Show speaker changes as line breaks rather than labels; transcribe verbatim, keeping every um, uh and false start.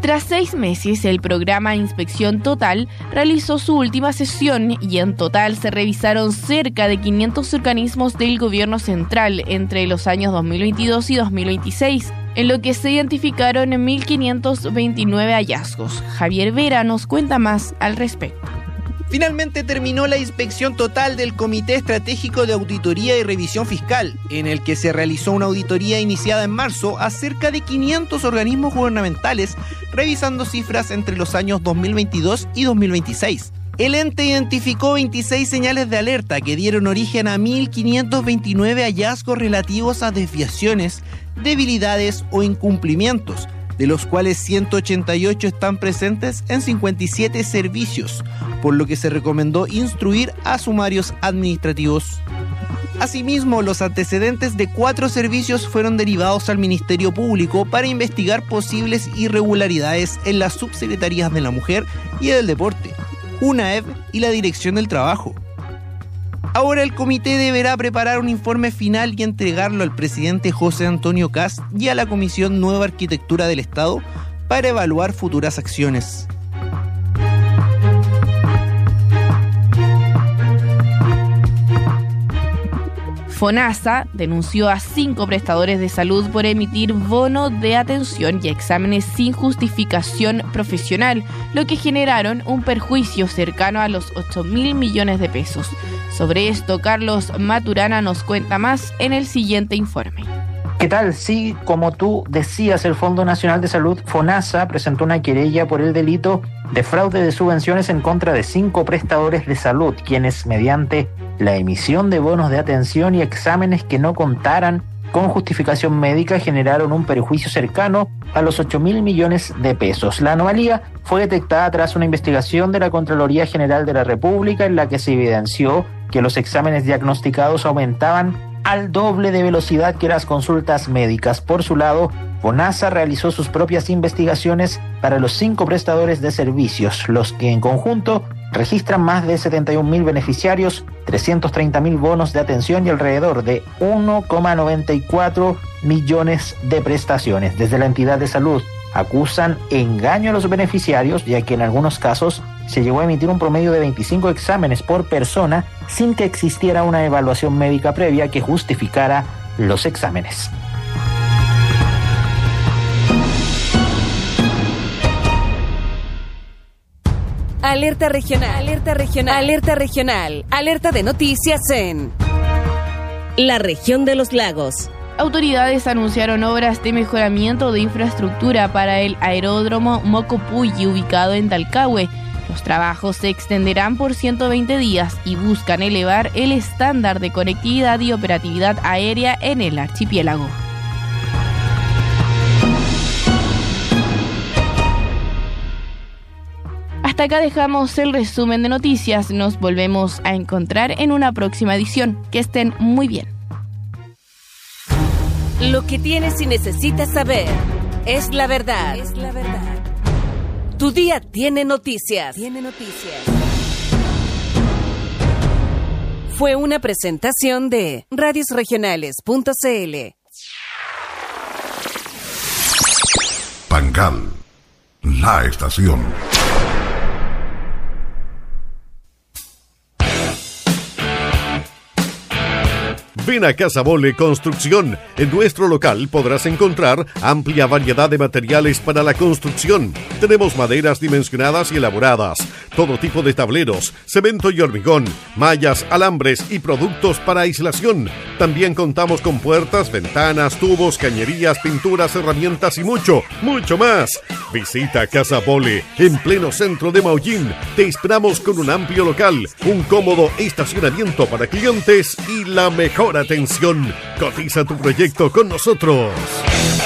Tras seis meses, el programa Inspección Total realizó su última sesión y en total se revisaron cerca de quinientos organismos del gobierno central entre los años dos mil veintidós y dos mil veintiséis, en lo que se identificaron mil quinientos veintinueve hallazgos. Javier Vera nos cuenta más al respecto.
Finalmente terminó la inspección total del Comité Estratégico de Auditoría y Revisión Fiscal, en el que se realizó una auditoría iniciada en marzo a cerca de quinientos organismos gubernamentales, revisando cifras entre los años dos mil veintidós y dos mil veintiséis. El ente identificó veintiséis señales de alerta que dieron origen a mil quinientos veintinueve hallazgos relativos a desviaciones, debilidades o incumplimientos, de los cuales ciento ochenta y ocho están presentes en cincuenta y siete servicios, por lo que se recomendó instruir a sumarios administrativos. Asimismo, los antecedentes de cuatro servicios fueron derivados al Ministerio Público para investigar posibles irregularidades en las subsecretarías de la Mujer y del Deporte, UNAEP y la Dirección del Trabajo. Ahora el comité deberá preparar un informe final y entregarlo al presidente José Antonio Kast y a la Comisión Nueva Arquitectura del Estado para evaluar futuras acciones.
FONASA denunció a cinco prestadores de salud por emitir bono de atención y exámenes sin justificación profesional, lo que generaron un perjuicio cercano a los ocho mil millones de pesos. Sobre esto, Carlos Maturana nos cuenta más en el siguiente informe.
¿Qué tal? Sí, como tú decías, el Fondo Nacional de Salud, FONASA, presentó una querella por el delito de fraude de subvenciones en contra de cinco prestadores de salud, quienes mediante la emisión de bonos de atención y exámenes que no contaran con justificación médica generaron un perjuicio cercano a los ocho mil millones de pesos. La anomalía fue detectada tras una investigación de la Contraloría General de la República en la que se evidenció que los exámenes diagnosticados aumentaban al doble de velocidad que las consultas médicas. Por su lado, FONASA realizó sus propias investigaciones para los cinco prestadores de servicios, los que en conjunto registran más de setenta y un mil beneficiarios, trescientos treinta mil bonos de atención y alrededor de uno coma noventa y cuatro millones de prestaciones. Desde la entidad de salud acusan engaño a los beneficiarios, ya que en algunos casos se llegó a emitir un promedio de veinticinco exámenes por persona sin que existiera una evaluación médica previa que justificara los exámenes.
Alerta regional, alerta regional, alerta regional, alerta de noticias en la región de los lagos.
Autoridades anunciaron obras de mejoramiento de infraestructura para el aeródromo Mocopuyi ubicado en Talcahué. Los trabajos se extenderán por ciento veinte días y buscan elevar el estándar de conectividad y operatividad aérea en el archipiélago. Hasta acá dejamos el resumen de noticias. Nos volvemos a encontrar en una próxima edición. Que estén muy bien.
Lo que tienes y necesitas saber es la verdad. Es la verdad. Tu día tiene noticias. Tiene noticias. Fue una presentación de radios regionales punto c l.
Pancal, la estación.
Ven a Casa Bole Construcción. En nuestro local podrás encontrar amplia variedad de materiales para la construcción. Tenemos maderas dimensionadas y elaboradas, todo tipo de tableros, cemento y hormigón, mallas, alambres y productos para aislación. También contamos con puertas, ventanas, tubos, cañerías, pinturas, herramientas y mucho, mucho más. Visita Casa Bole en pleno centro de Maullín. Te esperamos con un amplio local, un cómodo estacionamiento para clientes y la mejor atención. Cotiza tu proyecto con nosotros.